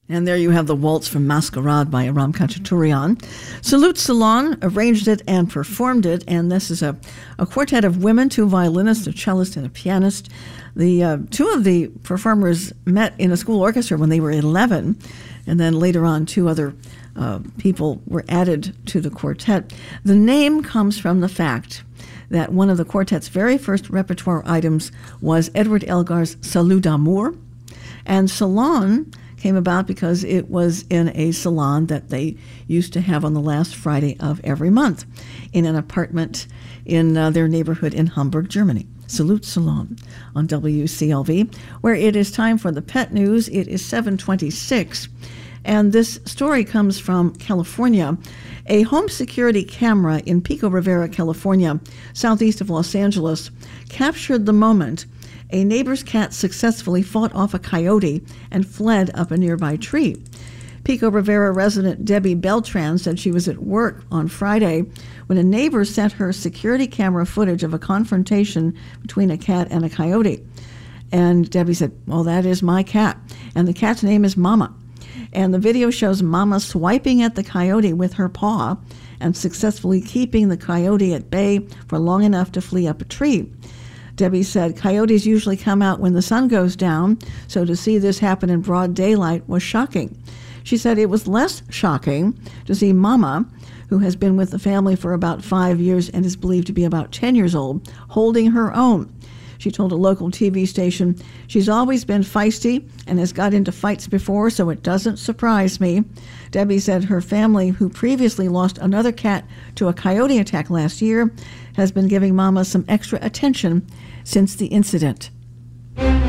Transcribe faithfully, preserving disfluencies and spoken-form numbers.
And there you have the waltz from Masquerade by Aram Khachaturian. Salute Salon arranged it and performed it, and this is a, a quartet of women, two violinists, a cellist, and a pianist. The uh, two of the performers met in a school orchestra when they were eleven, and then later on two other uh, people were added to the quartet. The name comes from the fact that one of the quartet's very first repertoire items was Edward Elgar's Salut d'Amour, and Salon came about because it was in a salon that they used to have on the last Friday of every month in an apartment in uh, their neighborhood in Hamburg, Germany. Salute Salon on W C L V, where it is time for the pet news. It is seven twenty-six, and this story comes from California. A home security camera in Pico Rivera, California, southeast of Los Angeles, captured the moment a neighbor's cat successfully fought off a coyote and fled up a nearby tree. Pico Rivera resident Debbie Beltran said she was at work on Friday when a neighbor sent her security camera footage of a confrontation between a cat and a coyote. And Debbie said, well, that is my cat. And the cat's name is Mama. And the video shows Mama swiping at the coyote with her paw and successfully keeping the coyote at bay for long enough to flee up a tree. Debbie said coyotes usually come out when the sun goes down, so to see this happen in broad daylight was shocking. She said it was less shocking to see Mama, who has been with the family for about five years and is believed to be about ten years old, holding her own. She told a local T V station, she's always been feisty and has got into fights before, so it doesn't surprise me. Debbie said her family, who previously lost another cat to a coyote attack last year, has been giving Mama some extra attention since the incident.